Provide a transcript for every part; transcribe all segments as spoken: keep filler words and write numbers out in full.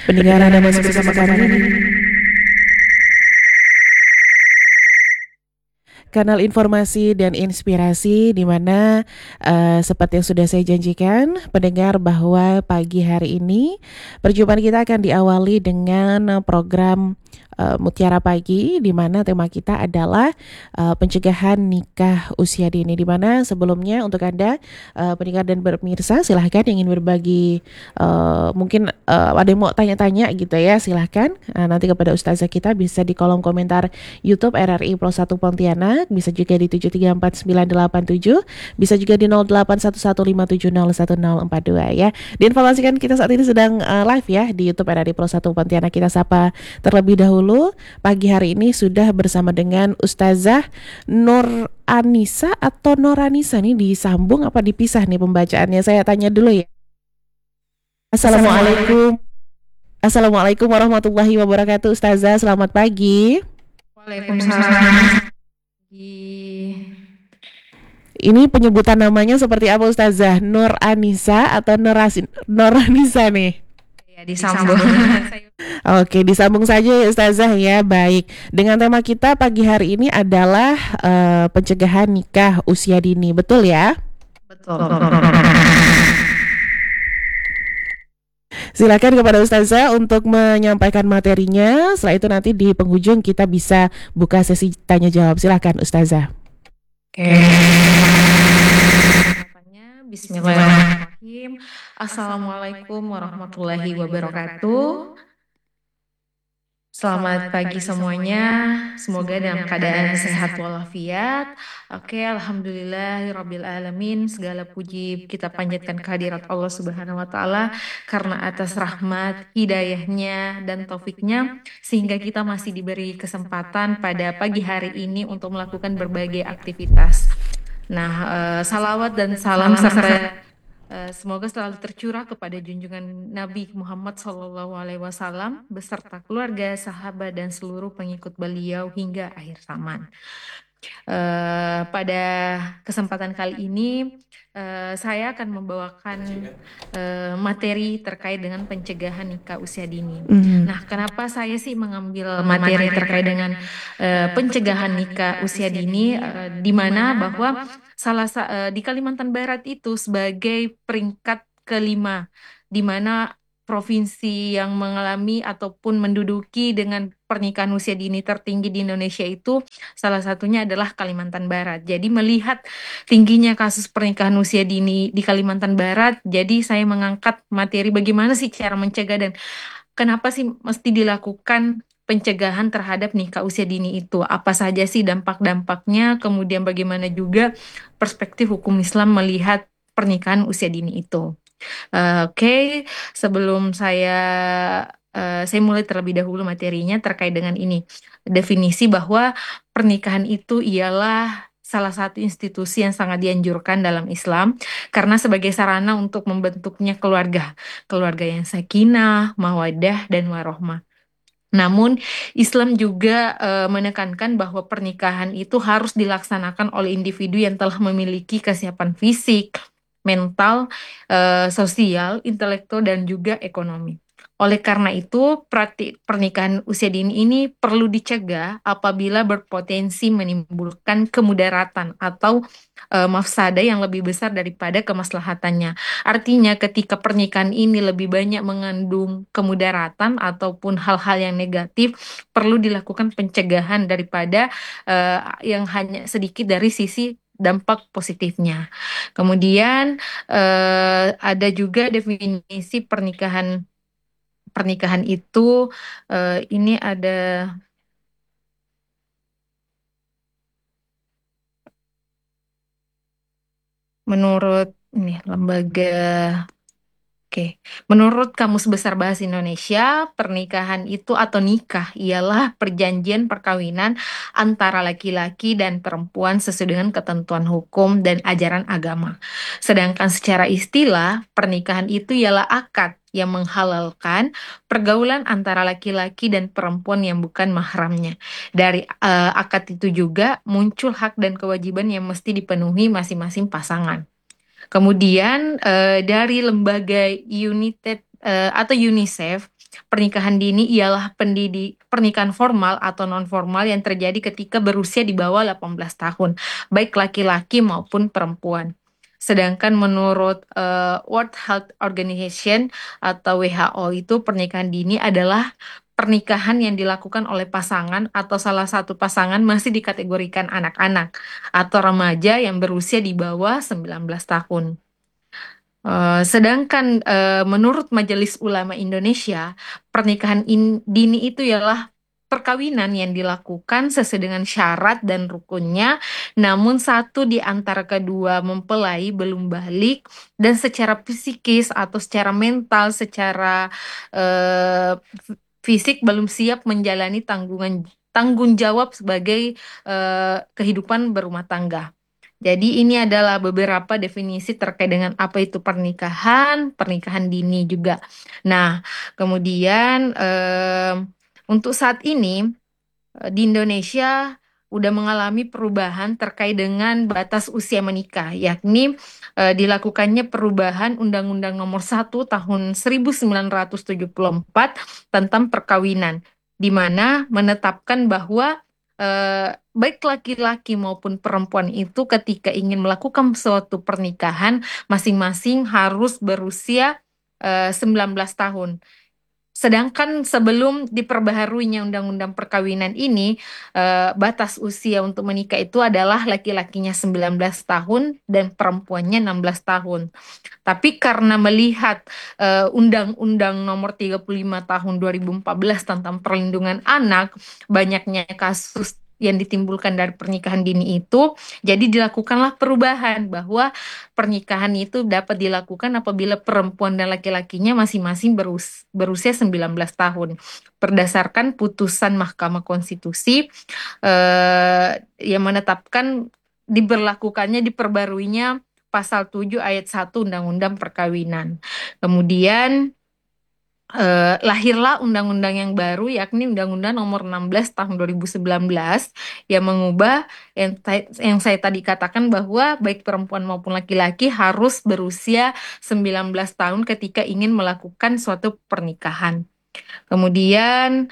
Pendengar Anda masih bersama kami di kanal informasi dan inspirasi di mana uh, seperti yang sudah saya janjikan pendengar bahwa pagi hari ini perjumpaan kita akan diawali dengan program uh, Mutiara Pagi di mana tema kita adalah uh, pencegahan nikah usia dini, di mana sebelumnya untuk Anda uh, pendengar dan pemirsa silahkan yang ingin berbagi uh, mungkin uh, ada yang mau tanya-tanya gitu ya, silahkan uh, nanti kepada Ustazah kita bisa di kolom komentar YouTube R R I Pro satu Pontianak, bisa juga di tujuh tiga empat sembilan delapan tujuh, bisa juga di nol delapan satu satu lima tujuh nol satu nol empat dua ya. Diinformasikan kita saat ini sedang uh, live ya di YouTube R R I Pro satu Pontianak. Kita sapa terlebih dahulu pagi hari ini sudah bersama dengan Ustazah Nur Anissa atau Noranisa, nih disambung apa dipisah nih pembacaannya? Saya tanya dulu ya. Assalamualaikum. Assalamualaikum warahmatullahi wabarakatuh. Ustazah, selamat pagi. Waalaikumsalam. Ini penyebutan namanya seperti apa Ustazah? Nur Anissa atau Norasin, Noranisa nih? Ya, disambung. Oke, disambung saja ya Ustazah ya. Baik, dengan tema kita pagi hari ini adalah uh, pencegahan nikah usia dini, betul ya? Betul. Silakan kepada Ustazah untuk menyampaikan materinya. Setelah itu nanti di penghujung kita bisa buka sesi tanya jawab. Silakan Ustazah. Oke. Bismillahirrahmanirrahim. Assalamualaikum warahmatullahi wabarakatuh. Selamat pagi semuanya, semoga dalam keadaan sehat walafiat. Oke, alhamdulillahirabbil alamin, segala puji kita panjatkan kehadirat Allah Subhanahu wa taala karena atas rahmat, hidayahnya dan taufiknya sehingga kita masih diberi kesempatan pada pagi hari ini untuk melakukan berbagai aktivitas. Nah, uh, salawat dan salam serta Uh, semoga selalu tercurah kepada junjungan Nabi Muhammad shallallahu alaihi wasallam beserta keluarga, sahabat, dan seluruh pengikut beliau hingga akhir zaman. Uh, pada kesempatan kali ini uh, saya akan membawakan uh, materi terkait dengan pencegahan nikah usia dini. Mm-hmm. Nah, kenapa saya sih mengambil materi terkait dengan uh, pencegahan nikah usia dini, uh, di mana bahwa salah uh, di Kalimantan Barat itu sebagai peringkat kelima, di mana provinsi yang mengalami ataupun menduduki dengan pernikahan usia dini tertinggi di Indonesia itu salah satunya adalah Kalimantan Barat. Jadi melihat tingginya kasus pernikahan usia dini di Kalimantan Barat, jadi saya mengangkat materi bagaimana sih cara mencegah dan kenapa sih mesti dilakukan pencegahan terhadap nikah usia dini itu. Apa saja sih dampak-dampaknya, kemudian bagaimana juga perspektif hukum Islam melihat pernikahan usia dini itu. Uh, Oke, okay. Sebelum saya uh, saya mulai terlebih dahulu materinya terkait dengan ini. Definisi bahwa pernikahan itu ialah salah satu institusi yang sangat dianjurkan dalam Islam karena sebagai sarana untuk membentuknya keluarga, keluarga yang sakinah, mawaddah, dan warohmah. Namun Islam juga uh, menekankan bahwa pernikahan itu harus dilaksanakan oleh individu yang telah memiliki kesiapan fisik, mental, uh, sosial, intelektual, dan juga ekonomi. Oleh karena itu, praktik pernikahan usia dini ini perlu dicegah apabila berpotensi menimbulkan kemudaratan atau uh, mafsada yang lebih besar daripada kemaslahatannya. Artinya, ketika pernikahan ini lebih banyak mengandung kemudaratan ataupun hal-hal yang negatif, perlu dilakukan pencegahan daripada uh, yang hanya sedikit dari sisi dampak positifnya. Kemudian uh, ada juga definisi pernikahan pernikahan itu uh, ini ada menurut ini lembaga Oke, menurut Kamus Besar Bahasa Indonesia, pernikahan itu atau nikah ialah perjanjian perkawinan antara laki-laki dan perempuan sesuai dengan ketentuan hukum dan ajaran agama. Sedangkan secara istilah, pernikahan itu ialah akad yang menghalalkan pergaulan antara laki-laki dan perempuan yang bukan mahramnya. Dari uh, akad itu juga muncul hak dan kewajiban yang mesti dipenuhi masing-masing pasangan. Kemudian uh, dari lembaga United uh, atau UNICEF Pernikahan dini ialah pendidik pernikahan formal atau non formal yang terjadi ketika berusia di bawah delapan belas tahun, baik laki-laki maupun perempuan. Sedangkan menurut eh, World Health Organization atau W H O itu pernikahan dini adalah pernikahan yang dilakukan oleh pasangan atau salah satu pasangan masih dikategorikan anak-anak atau remaja yang berusia di bawah sembilan belas tahun. Eh, sedangkan eh, menurut Majelis Ulama Indonesia, pernikahan in- dini itu ialah perkawinan yang dilakukan sesuai dengan syarat dan rukunnya, namun satu di antara kedua mempelai belum balik dan secara psikis atau secara mental, secara eh, f- fisik belum siap menjalani tanggungan tanggung jawab sebagai eh, kehidupan berumah tangga. Jadi ini adalah beberapa definisi terkait dengan apa itu pernikahan, pernikahan dini juga. Nah, kemudian em, untuk saat ini eh, di Indonesia udah mengalami perubahan terkait dengan batas usia menikah, yakni eh, dilakukannya perubahan Undang-Undang Nomor satu Tahun seribu sembilan ratus tujuh puluh empat tentang perkawinan, di mana menetapkan bahwa eh, baik laki-laki maupun perempuan itu ketika ingin melakukan suatu pernikahan, masing-masing harus berusia eh, sembilan belas tahun. Sedangkan sebelum diperbaharuinya Undang-Undang Perkawinan ini, eh, batas usia untuk menikah itu adalah laki-lakinya sembilan belas tahun dan perempuannya enam belas tahun. Tapi karena melihat eh, Undang-Undang Nomor tiga puluh lima Tahun dua ribu empat belas tentang perlindungan anak, banyaknya kasus yang ditimbulkan dari pernikahan dini itu, jadi dilakukanlah perubahan bahwa pernikahan itu dapat dilakukan apabila perempuan dan laki-lakinya masing-masing berus- berusia sembilan belas tahun. Berdasarkan putusan Mahkamah Konstitusi eh, yang menetapkan diberlakukannya diperbaruinya Pasal tujuh ayat satu Undang-Undang Perkawinan. Kemudian eh, lahirlah undang-undang yang baru yakni Undang-Undang Nomor enam belas Tahun dua ribu sembilan belas yang mengubah yang, ta- yang saya tadi katakan bahwa baik perempuan maupun laki-laki harus berusia sembilan belas tahun ketika ingin melakukan suatu pernikahan. Kemudian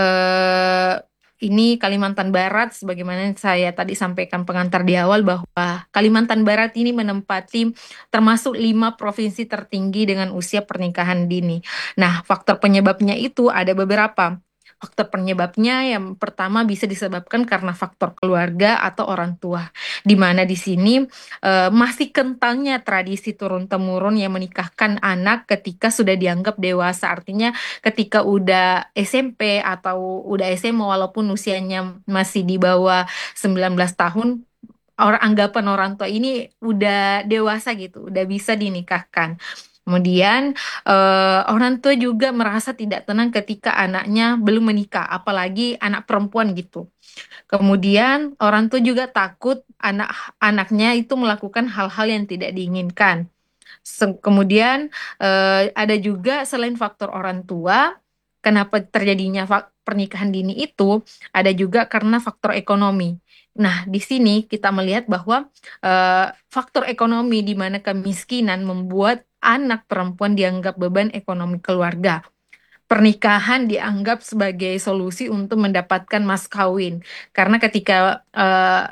eh, ini Kalimantan Barat, sebagaimana saya tadi sampaikan pengantar di awal bahwa Kalimantan Barat ini menempati termasuk lima provinsi tertinggi dengan usia pernikahan dini. Nah, faktor penyebabnya itu ada beberapa. Faktor penyebabnya yang pertama bisa disebabkan karena faktor keluarga atau orang tua, di mana di sini eh, masih kentangnya tradisi turun-temurun yang menikahkan anak ketika sudah dianggap dewasa. Artinya ketika udah S M P atau udah S M A walaupun usianya masih di bawah sembilan belas tahun, orang anggapan orang tua ini udah dewasa gitu, udah bisa dinikahkan. Kemudian eh, orang tua juga merasa tidak tenang ketika anaknya belum menikah, apalagi anak perempuan gitu. Kemudian orang tua juga takut anak-anaknya itu melakukan hal-hal yang tidak diinginkan. Se- Kemudian eh, ada juga selain faktor orang tua, kenapa terjadinya fak- pernikahan dini itu, ada juga karena faktor ekonomi. Nah, di sini kita melihat bahwa eh, faktor ekonomi di mana kemiskinan membuat anak perempuan dianggap beban ekonomi keluarga. Pernikahan dianggap sebagai solusi untuk mendapatkan mas kawin, karena ketika eh,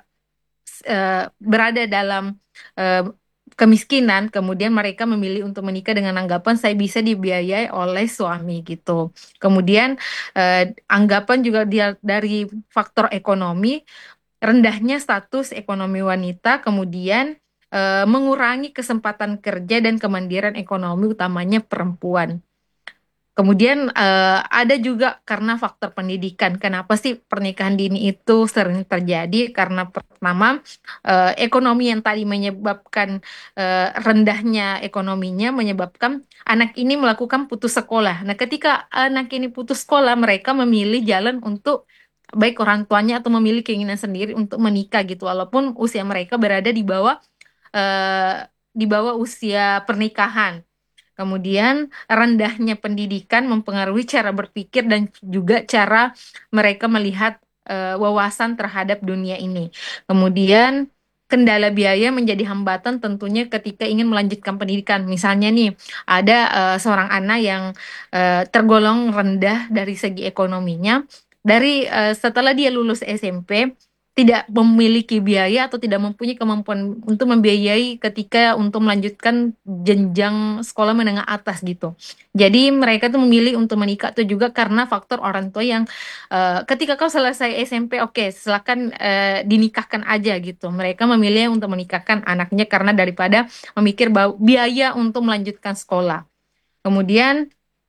eh, berada dalam eh, kemiskinan, kemudian mereka memilih untuk menikah dengan anggapan saya bisa dibiayai oleh suami gitu. Kemudian eh, anggapan juga dia dari faktor ekonomi, rendahnya status ekonomi wanita, kemudian eh, mengurangi kesempatan kerja dan kemandirian ekonomi utamanya perempuan. Kemudian eh, ada juga karena faktor pendidikan. Kenapa sih pernikahan dini itu sering terjadi? Karena pertama eh, ekonomi yang tadi menyebabkan eh, rendahnya ekonominya menyebabkan anak ini melakukan putus sekolah. Nah, ketika anak ini putus sekolah, mereka memilih jalan untuk baik orang tuanya atau memilih keinginan sendiri untuk menikah gitu, walaupun usia mereka berada di bawah eh, di bawah usia pernikahan. Kemudian rendahnya pendidikan mempengaruhi cara berpikir dan juga cara mereka melihat eh, wawasan terhadap dunia ini. Kemudian kendala biaya menjadi hambatan tentunya ketika ingin melanjutkan pendidikan. Misalnya nih, ada uh, seorang anak yang uh, tergolong rendah dari segi ekonominya, dari uh, setelah dia lulus S M P tidak memiliki biaya atau tidak mempunyai kemampuan untuk membiayai ketika untuk melanjutkan jenjang sekolah menengah atas gitu. Jadi mereka tuh memilih untuk menikah tuh juga karena faktor orang tua yang eh, ketika kau selesai S M P, oke, silakan eh, dinikahkan aja gitu. Mereka memilih untuk menikahkan anaknya karena daripada memikir bahwa biaya untuk melanjutkan sekolah. Kemudian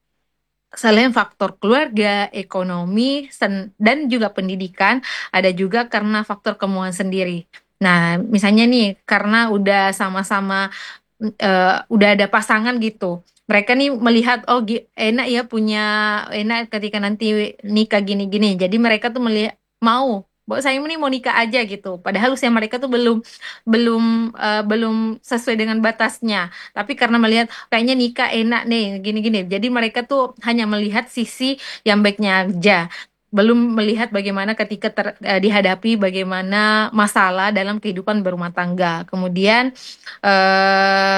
selain faktor keluarga, ekonomi, sen- dan juga pendidikan, ada juga karena faktor kemauan sendiri. Nah, misalnya nih, karena udah sama-sama eh, udah ada pasangan gitu. Mereka nih melihat oh gi- enak ya punya enak ketika nanti nikah gini-gini. Jadi mereka tuh melihat mau bahwa saya ini mau nikah aja gitu. Padahal usia mereka tuh belum belum eh, belum sesuai dengan batasnya. Tapi karena melihat kayaknya nikah enak nih gini-gini. Jadi mereka tuh hanya melihat sisi yang baiknya aja. Belum melihat bagaimana ketika ter- eh, dihadapi bagaimana masalah dalam kehidupan berumah tangga. Kemudian eh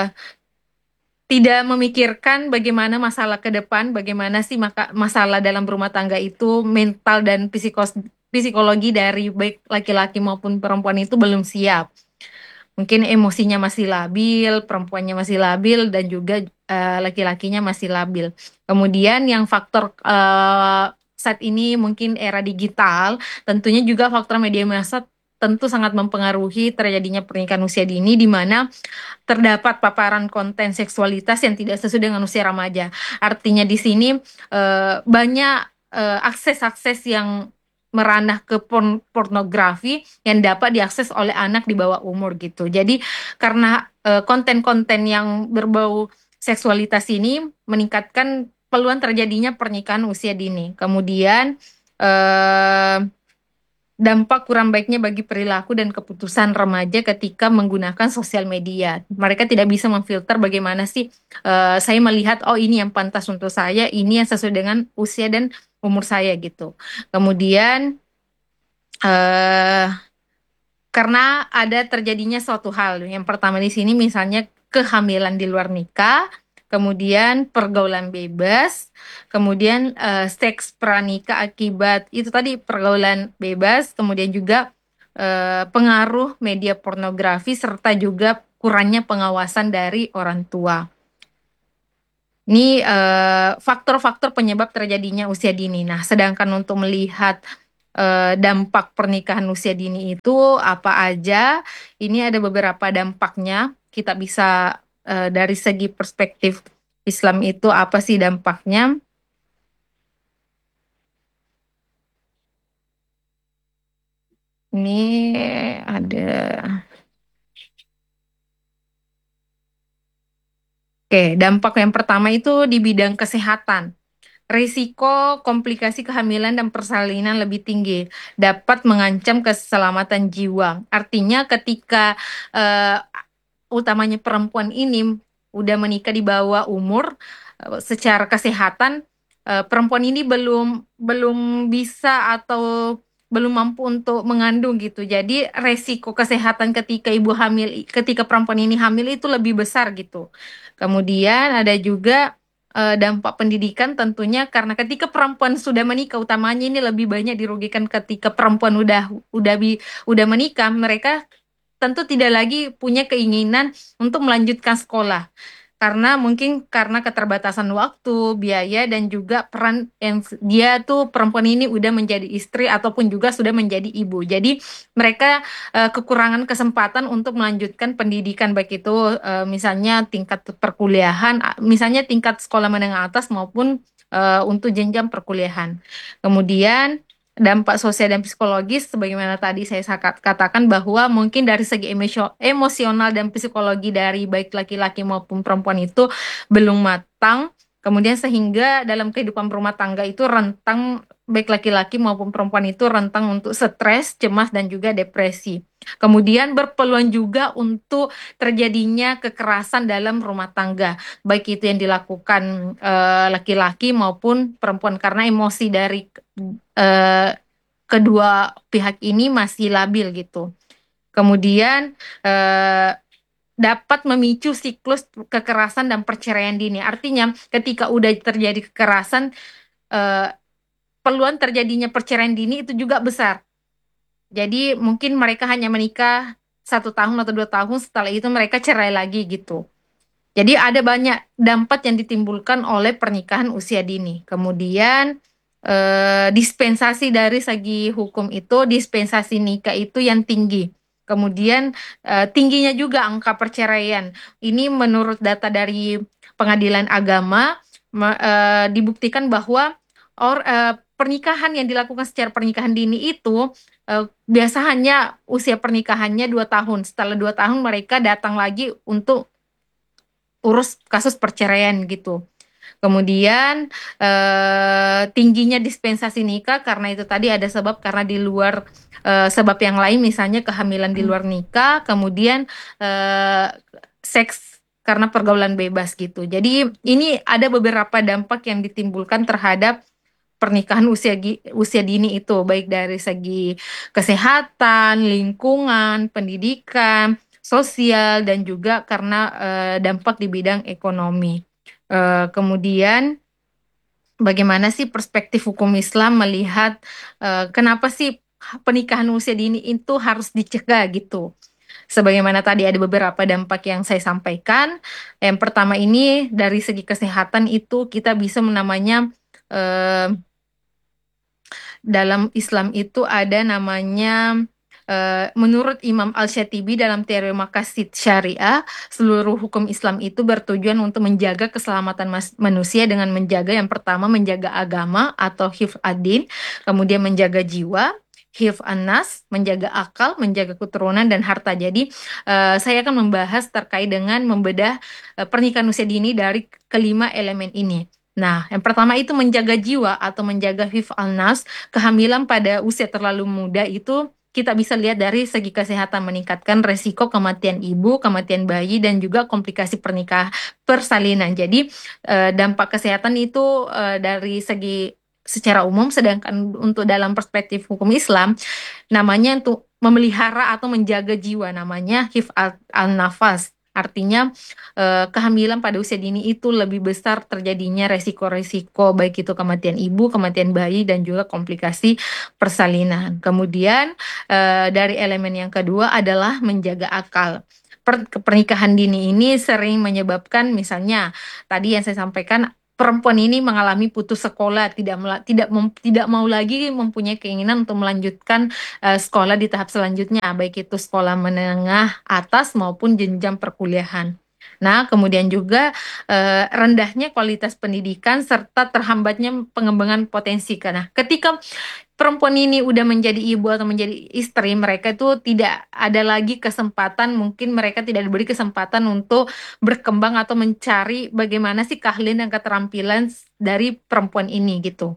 tidak memikirkan bagaimana masalah ke depan, bagaimana sih maka masalah dalam rumah tangga itu mental dan psikos psikologi dari baik laki-laki maupun perempuan itu belum siap. Mungkin emosinya masih labil, perempuannya masih labil dan juga eh, laki-lakinya masih labil. Kemudian yang faktor eh, saat ini mungkin era digital, tentunya juga faktor media massa tentu sangat mempengaruhi terjadinya pernikahan usia dini di mana terdapat paparan konten seksualitas yang tidak sesuai dengan usia remaja. Artinya di sini eh, banyak eh, akses-akses yang meranah ke porn- pornografi yang dapat diakses oleh anak di bawah umur gitu. Jadi karena eh, konten-konten yang berbau seksualitas ini meningkatkan peluang terjadinya pernikahan usia dini. Kemudian eh, dampak kurang baiknya bagi perilaku dan keputusan remaja ketika menggunakan sosial media. Mereka tidak bisa memfilter bagaimana sih eh, saya melihat, oh ini yang pantas untuk saya, ini yang sesuai dengan usia dan umur saya gitu. Kemudian eh karena ada terjadinya suatu hal. Yang pertama di sini misalnya kehamilan di luar nikah, kemudian pergaulan bebas, kemudian eh, seks pranikah akibat itu tadi pergaulan bebas, kemudian juga eh, pengaruh media pornografi serta juga kurangnya pengawasan dari orang tua. Ini eh, faktor-faktor penyebab terjadinya usia dini. Nah, sedangkan untuk melihat eh, dampak pernikahan usia dini itu apa aja, ini ada beberapa dampaknya. Kita bisa eh, dari segi perspektif Islam itu apa sih dampaknya? Ini ada. Oke, dampak yang pertama itu di bidang kesehatan. Risiko komplikasi kehamilan dan persalinan lebih tinggi, dapat mengancam keselamatan jiwa. Artinya ketika eh, utamanya perempuan ini udah menikah di bawah umur, eh, secara kesehatan eh, perempuan ini belum belum bisa atau belum mampu untuk mengandung gitu. Jadi resiko kesehatan ketika ibu hamil, ketika perempuan ini hamil itu lebih besar gitu. Kemudian ada juga eh, dampak pendidikan tentunya karena ketika perempuan sudah menikah, utamanya ini lebih banyak dirugikan ketika perempuan udah udah bi, udah menikah, mereka tentu tidak lagi punya keinginan untuk melanjutkan sekolah. Karena mungkin karena keterbatasan waktu, biaya, dan juga peran yang dia tuh perempuan ini udah menjadi istri ataupun juga sudah menjadi ibu. Jadi mereka eh, kekurangan kesempatan untuk melanjutkan pendidikan baik itu eh, misalnya tingkat perkuliahan, a- misalnya tingkat sekolah menengah atas maupun eh, untuk jenjang perkuliahan. Kemudian dampak sosial dan psikologis sebagaimana tadi saya sakat- katakan bahwa mungkin dari segi emosio- emosional dan psikologi dari baik laki-laki maupun perempuan itu belum matang, kemudian sehingga dalam kehidupan berumah tangga itu rentang baik laki-laki maupun perempuan itu rentang untuk stres, cemas, dan juga depresi. Kemudian berpeluang juga untuk terjadinya kekerasan dalam rumah tangga, baik itu yang dilakukan eh, laki-laki maupun perempuan karena emosi dari eh, kedua pihak ini masih labil gitu. Kemudian eh, dapat memicu siklus kekerasan dan perceraian dini. Artinya ketika udah terjadi kekerasan, eh, peluang terjadinya perceraian dini itu juga besar. Jadi mungkin mereka hanya menikah satu tahun atau dua tahun, setelah itu mereka cerai lagi gitu. Jadi ada banyak dampak yang ditimbulkan oleh pernikahan usia dini. Kemudian eh, dispensasi dari segi hukum itu, dispensasi nikah itu yang tinggi. Kemudian eh, tingginya juga angka perceraian. Ini menurut data dari Pengadilan Agama me- eh, dibuktikan bahwa or, eh, pernikahan yang dilakukan secara pernikahan dini itu eh, biasa hanya usia pernikahannya dua tahun. Setelah dua tahun mereka datang lagi untuk urus kasus perceraian gitu. Kemudian eh, tingginya dispensasi nikah karena itu tadi ada sebab karena di luar eh, sebab yang lain misalnya kehamilan di luar nikah, kemudian eh, seks karena pergaulan bebas gitu. Jadi ini ada beberapa dampak yang ditimbulkan terhadap pernikahan usia gi- usia dini itu baik dari segi kesehatan, lingkungan, pendidikan, sosial dan juga karena eh, dampak di bidang ekonomi. Eh, kemudian bagaimana sih perspektif hukum Islam melihat eh, kenapa sih pernikahan usia dini itu harus dicegah gitu? Sebagaimana tadi ada beberapa dampak yang saya sampaikan. Yang pertama ini dari segi kesehatan itu kita bisa menamanya eh, dalam Islam itu ada namanya eh, menurut Imam Al-Syatibi dalam teori maqasid syariah, seluruh hukum Islam itu bertujuan untuk menjaga keselamatan mas- manusia dengan menjaga yang pertama menjaga agama atau hifz ad-din, kemudian menjaga jiwa, hifz an-nas, menjaga akal, menjaga keturunan dan harta. Jadi eh, saya akan membahas terkait dengan membedah eh, pernikahan usia dini dari kelima elemen ini. Nah, yang pertama itu menjaga jiwa atau menjaga hifz an-nas. Kehamilan pada usia terlalu muda itu kita bisa lihat dari segi kesehatan meningkatkan resiko kematian ibu, kematian bayi, dan juga komplikasi pernikahan persalinan. Jadi eh, dampak kesehatan itu eh, dari segi secara umum, sedangkan untuk dalam perspektif hukum Islam, namanya untuk memelihara atau menjaga jiwa, namanya hifz al-nafas. Artinya eh, kehamilan pada usia dini itu lebih besar terjadinya resiko-resiko baik itu kematian ibu, kematian bayi dan juga komplikasi persalinan. Kemudian eh, dari elemen yang kedua adalah menjaga akal. Per- pernikahan dini ini sering menyebabkan misalnya tadi yang saya sampaikan perempuan ini mengalami putus sekolah, tidak mela- tidak mem- tidak mau lagi mempunyai keinginan untuk melanjutkan eh, sekolah di tahap selanjutnya, baik itu sekolah menengah atas maupun jenjang perkuliahan. Nah, kemudian juga eh, rendahnya kualitas pendidikan serta terhambatnya pengembangan potensi. Karena ketika perempuan ini udah menjadi ibu atau menjadi istri, mereka itu tidak ada lagi kesempatan, mungkin mereka tidak diberi kesempatan untuk berkembang atau mencari bagaimana sih keahlian dan keterampilan dari perempuan ini gitu.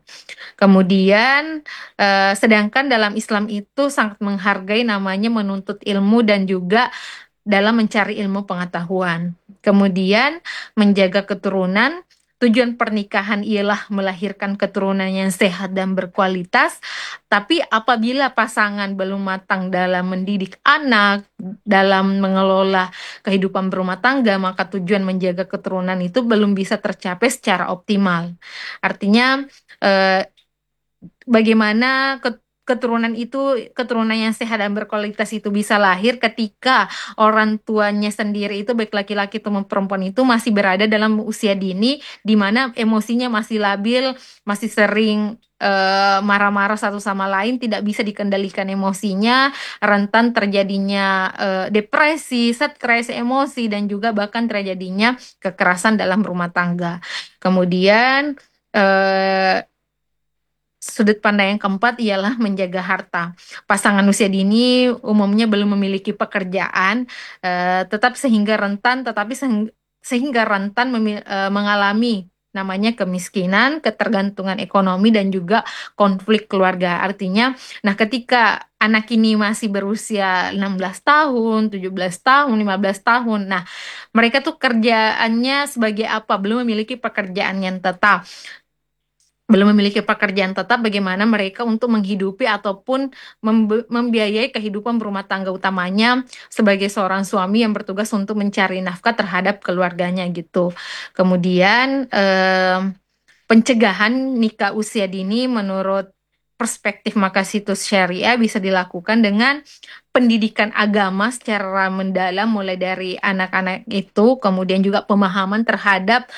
Kemudian, eh, sedangkan dalam Islam itu sangat menghargai namanya menuntut ilmu dan juga dalam mencari ilmu pengetahuan. Kemudian, menjaga keturunan. Tujuan pernikahan ialah melahirkan keturunan yang sehat dan berkualitas. Tapi apabila pasangan belum matang dalam mendidik anak, dalam mengelola kehidupan berumah tangga, maka tujuan menjaga keturunan itu belum bisa tercapai secara optimal. Artinya, eh, bagaimana ke- keturunan itu keturunan yang sehat dan berkualitas itu bisa lahir ketika orang tuanya sendiri itu baik laki-laki atau perempuan itu masih berada dalam usia dini di mana emosinya masih labil, masih sering eh, marah-marah satu sama lain, tidak bisa dikendalikan emosinya, rentan terjadinya eh, depresi, stres, emosi dan juga bahkan terjadinya kekerasan dalam rumah tangga. Kemudian eh, sudut pandang yang keempat ialah menjaga harta. Pasangan usia dini umumnya belum memiliki pekerjaan, eh, tetap sehingga rentan, tetapi sehing- sehingga rentan memi- eh, mengalami namanya kemiskinan, ketergantungan ekonomi dan juga konflik keluarga. Artinya, nah ketika anak ini masih berusia enam belas tahun, tujuh belas tahun, lima belas tahun, nah mereka tuh kerjaannya sebagai apa? Belum memiliki pekerjaan yang tetap. belum memiliki pekerjaan tetap, bagaimana mereka untuk menghidupi ataupun membe membiayai kehidupan berumah tangga utamanya sebagai seorang suami yang bertugas untuk mencari nafkah terhadap keluarganya gitu. Kemudian, mmm, pencegahan nikah usia dini menurut perspektif Makasitus Syariah bisa dilakukan dengan pendidikan agama secara mendalam mulai dari anak-anak itu, kemudian juga pemahaman terhadap,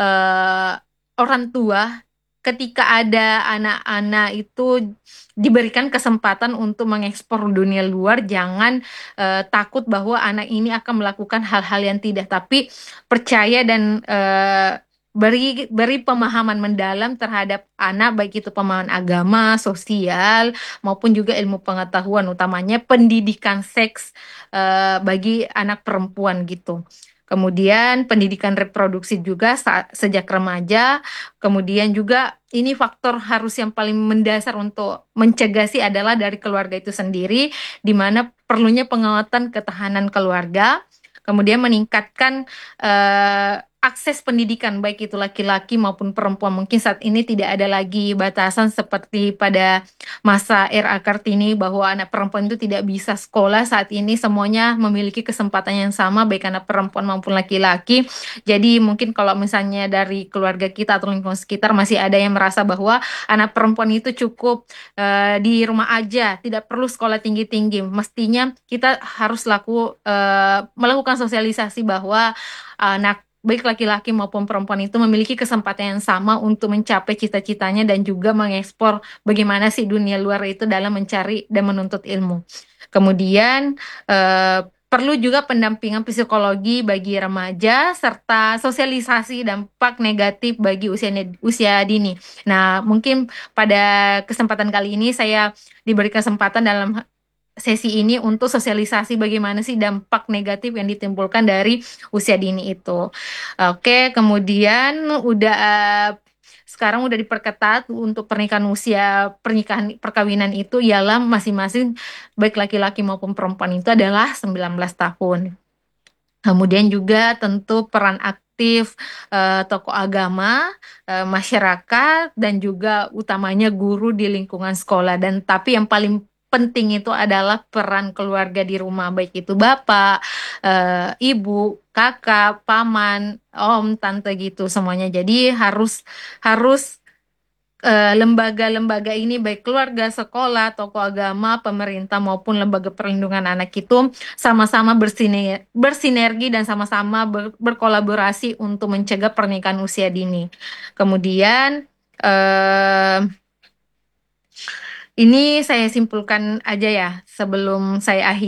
eee, orang tua ketika ada anak-anak itu diberikan kesempatan untuk mengeksplor dunia luar, jangan, eee, takut bahwa anak ini akan melakukan hal-hal yang tidak, tapi percaya dan, eee, beri beri pemahaman mendalam terhadap anak, baik itu pemahaman agama, sosial, maupun juga ilmu pengetahuan, utamanya pendidikan seks, eee, bagi anak perempuan gitu. Kemudian pendidikan reproduksi juga saat sejak remaja, kemudian juga ini faktor harus yang paling mendasar untuk mencegah sih adalah dari keluarga itu sendiri, di mana perlunya penguatan ketahanan keluarga, kemudian meningkatkan, eee, akses pendidikan baik itu laki-laki maupun perempuan. Mungkin saat ini tidak ada lagi batasan seperti pada masa era Kartini bahwa anak perempuan itu tidak bisa sekolah, saat ini semuanya memiliki kesempatan yang sama baik anak perempuan maupun laki-laki. Jadi mungkin kalau misalnya dari keluarga kita atau lingkungan sekitar masih ada yang merasa bahwa anak perempuan itu cukup, eee, di rumah aja, tidak perlu sekolah tinggi-tinggi. Mestinya kita harus laku eee, melakukan sosialisasi bahwa anak baik laki-laki maupun perempuan itu memiliki kesempatan yang sama untuk mencapai cita-citanya dan juga mengekspor bagaimana sih dunia luar itu dalam mencari dan menuntut ilmu. Kemudian, eee, perlu juga pendampingan psikologi bagi remaja serta sosialisasi dampak negatif bagi usia ned usia dini. Nah, mungkin pada kesempatan kali ini saya diberi kesempatan dalam ha sesi ini untuk sosialisasi bagaimana sih dampak negatif yang ditimbulkan dari usia dini itu. Oke, kemudian udah, eee, sekarang udah diperketat untuk pernikahan usia pernikahan perkawinan itu ialah masing-masing baik laki-laki maupun perempuan itu adalah sembilan belas tahun. Kemudian juga tentu peran aktif, eee, tokoh agama, eee, masyarakat, dan juga utamanya guru di lingkungan sekolah dan tapi yang paling penting itu adalah peran keluarga di rumah, baik itu bapak, eee, ibu, kakak, paman, om, tante, gitu semuanya. Jadi harus harus, eee, lembaga-lembaga ini baik keluarga, sekolah, tokoh agama, pemerintah, maupun lembaga perlindungan anak itu sama-sama bersine bersinergi dan sama-sama ber berkolaborasi untuk mencegah pernikahan usia dini. Kemudian, eee, ini saya simpulkan aja ya sebelum saya akhi